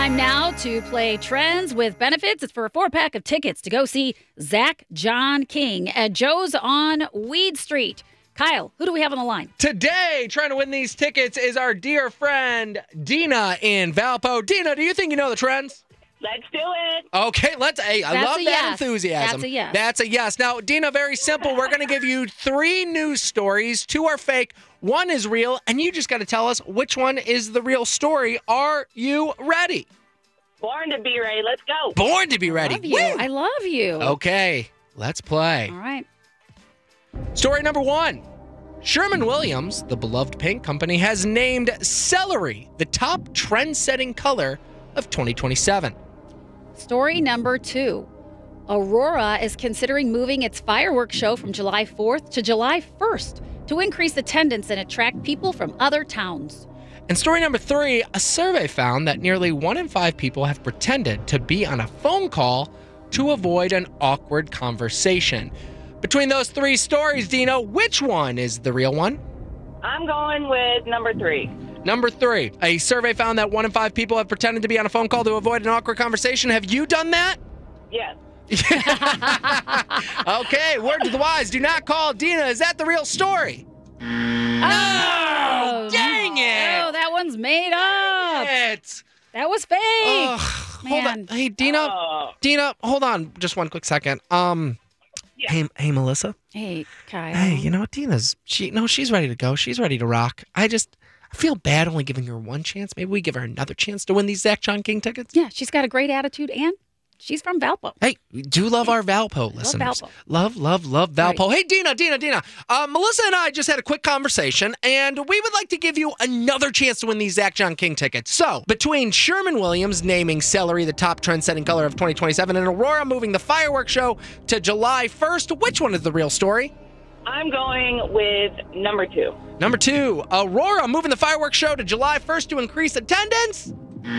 Time now to play Trends with Benefits. It's for a 4-pack of tickets to go see Zach John King at Joe's on Weed Street. Kyle, who do we have on the line? Today, trying to win these tickets is our dear friend, Dina in Valpo. Dina, do you think you know the trends? Let's do it. Okay, let's. Hey, I love that enthusiasm. That's a yes. That's a yes. Now, Dina, very simple. We're going to give you 3 news stories. 2 are fake. 1 is real, and you just got to tell us which one is the real story. Are you ready? Born to be ready. Let's go. Born to be ready. I love you. I love you. Okay, let's play. All right. Story number 1. Sherwin-Williams, the beloved paint company, has named celery the top trend-setting color of 2027. Story number 2. Aurora is considering moving its fireworks show from July 4th to July 1st to increase attendance and attract people from other towns. And story number 3, a survey found that nearly 1 in 5 people have pretended to be on a phone call to avoid an awkward conversation. Between those 3 stories, Dina, which one is the real one? I'm going with number 3. Number 3, a survey found that 1 in 5 people have pretended to be on a phone call to avoid an awkward conversation. Have you done that? Yes. Okay, word to the wise, do not call Dina. Is that the real story? Oh, dang it. Oh, that one's made up. It. That was fake. Hold Man. on. Hey, Dina. Oh. Dina, hold on just one quick second. Yeah. Hey, Melissa. Hey, Kyle. Hey, you know what? She's ready to go. She's ready to rock. I feel bad only giving her 1 chance. Maybe we give her another chance to win these Zach John King tickets. Yeah, she's got a great attitude, and she's from Valpo. Hey, we do love our Valpo listeners. Valpo. Love Valpo. Right. Hey, Dina. Melissa and I just had a quick conversation, and we would like to give you another chance to win these Zach John King tickets. So, between Sherwin-Williams naming celery the top trend-setting color of 2027 and Aurora moving the fireworks show to July 1st, which one is the real story? I'm going with number 2. Number 2, Aurora moving the fireworks show to July 1st to increase attendance.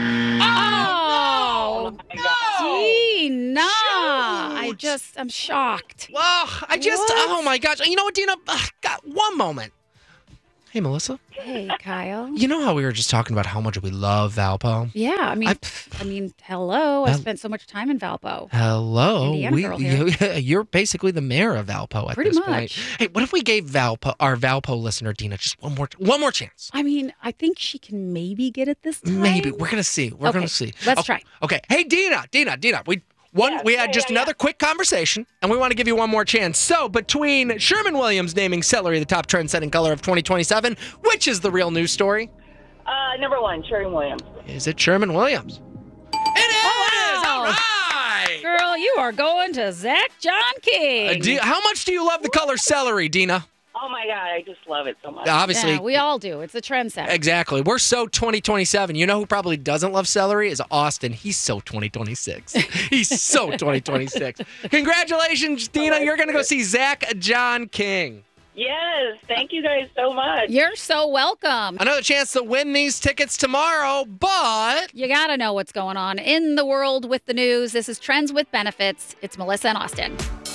Oh, my God. Dina. Shoot. I'm shocked. Well, oh my gosh. You know what, Dina? Got 1 moment. Hey, Melissa. Hey, Kyle. You know how we were just talking about how much we love Valpo? Yeah, I mean, hello. I spent so much time in Valpo. Hello. Indiana girl here. You're basically the mayor of Valpo at Pretty this much. point. Hey, what if we gave our Valpo listener, Dina, just one more chance? I mean, I think she can maybe get it this time. Maybe. We're going to see. We're going to see. Let's try. Okay. Hey, Dina. We had just another quick conversation, and we want to give you 1 more chance. So, between Sherwin-Williams naming celery the top trend-setting color of 2027, which is the real news story? Number 1, Sherwin-Williams. Is it Sherwin-Williams? It is! wow. All right! Girl, you are going to Zach John King. How much do you love the color celery, Dina? Oh, my God. I just love it so much. Obviously. Yeah, we all do. It's a trendsetter. Exactly. We're so 2027. You know who probably doesn't love celery is Austin. He's so 2026. He's so 2026. Congratulations, Dina. You're going to go see Zach John King. Yes. Thank you guys so much. You're so welcome. Another chance to win these tickets tomorrow, but You got to know what's going on in the world with the news. This is Trends with Benefits. It's Melissa and Austin.